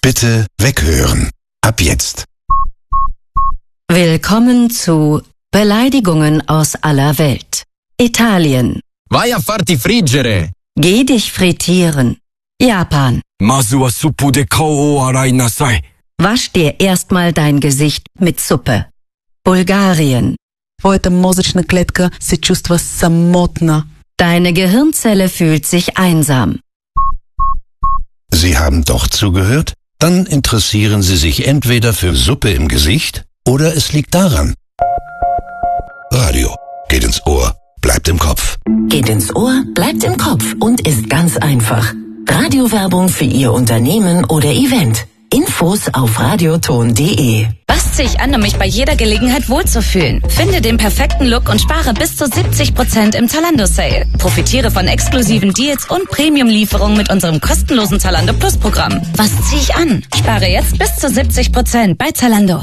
Bitte weghören. Ab jetzt. Willkommen zu Beleidigungen aus aller Welt. Italien. Vai a farti friggere. Geh dich frittieren. Japan. Mazu wa suppu de kao o arai nasai. Wasch dir erstmal dein Gesicht mit Suppe. Bulgarien. Твоята мозъчна клетка се чувства самотна. Deine Gehirnzelle fühlt sich einsam. Sie haben doch zugehört? Dann interessieren Sie sich entweder für Suppe im Gesicht oder es liegt daran. Radio geht ins Ohr, bleibt im Kopf. Geht ins Ohr, bleibt im Kopf und ist ganz einfach. Radiowerbung für Ihr Unternehmen oder Event. Infos auf radioton.de. Was ziehe ich an, um mich bei jeder Gelegenheit wohlzufühlen? Finde den perfekten Look und spare bis zu 70% im Zalando-Sale. Profitiere von exklusiven Deals und Premium-Lieferungen mit unserem kostenlosen Zalando Plus-Programm. Was ziehe ich an? Spare jetzt bis zu 70% bei Zalando.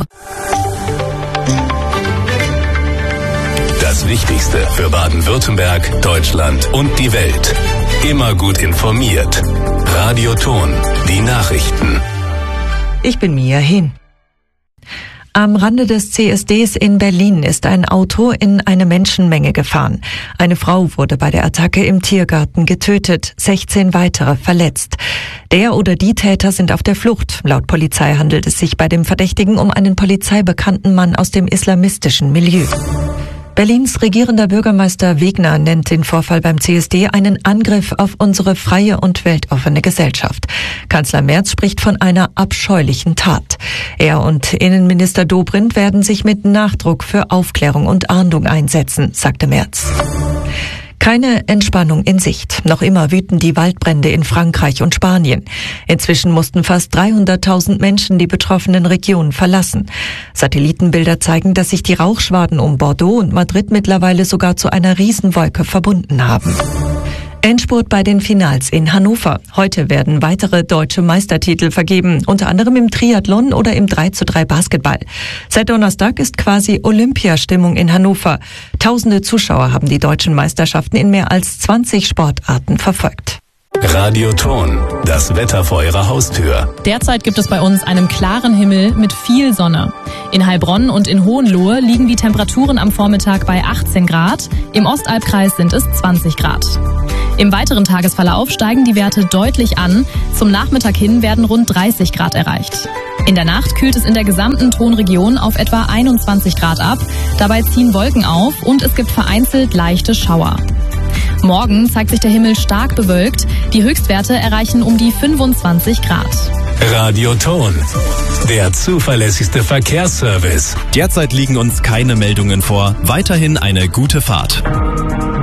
Das Wichtigste für Baden-Württemberg, Deutschland und die Welt. Immer gut informiert. Radioton, die Nachrichten. Ich bin Mia Hin. Am Rande des CSDs in Berlin ist ein Auto in eine Menschenmenge gefahren. Eine Frau wurde bei der Attacke im Tiergarten getötet, 16 weitere verletzt. Der oder die Täter sind auf der Flucht. Laut Polizei handelt es sich bei dem Verdächtigen um einen polizeibekannten Mann aus dem islamistischen Milieu. Berlins regierender Bürgermeister Wegner nennt den Vorfall beim CSD einen Angriff auf unsere freie und weltoffene Gesellschaft. Kanzler Merz spricht von einer abscheulichen Tat. Er und Innenminister Dobrindt werden sich mit Nachdruck für Aufklärung und Ahndung einsetzen, sagte Merz. Keine Entspannung in Sicht. Noch immer wüten die Waldbrände in Frankreich und Spanien. Inzwischen mussten fast 300.000 Menschen die betroffenen Regionen verlassen. Satellitenbilder zeigen, dass sich die Rauchschwaden um Bordeaux und Madrid mittlerweile sogar zu einer Riesenwolke verbunden haben. Endspurt bei den Finals in Hannover. Heute werden weitere deutsche Meistertitel vergeben, unter anderem im Triathlon oder im 3:3 Basketball. Seit Donnerstag ist quasi Olympiastimmung in Hannover. Tausende Zuschauer haben die deutschen Meisterschaften in mehr als 20 Sportarten verfolgt. Radioton, das Wetter vor Ihrer Haustür. Derzeit gibt es bei uns einen klaren Himmel mit viel Sonne. In Heilbronn und in Hohenlohe liegen die Temperaturen am Vormittag bei 18 Grad. Im Ostalbkreis sind es 20 Grad. Im weiteren Tagesverlauf steigen die Werte deutlich an. Zum Nachmittag hin werden rund 30 Grad erreicht. In der Nacht kühlt es in der gesamten Tonregion auf etwa 21 Grad ab. Dabei ziehen Wolken auf und es gibt vereinzelt leichte Schauer. Morgen zeigt sich der Himmel stark bewölkt. Die Höchstwerte erreichen um die 25 Grad. Radioton, der zuverlässigste Verkehrsservice. Derzeit liegen uns keine Meldungen vor. Weiterhin eine gute Fahrt.